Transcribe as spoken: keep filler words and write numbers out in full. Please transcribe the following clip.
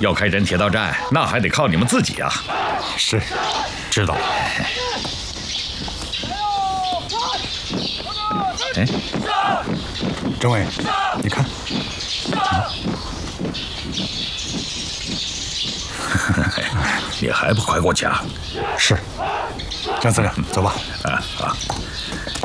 要开展铁道战，那还得靠你们自己啊。 是，知道了。 哎， 政委，你看， 你还不快过去啊？ 是，江司令，走吧。 啊啊。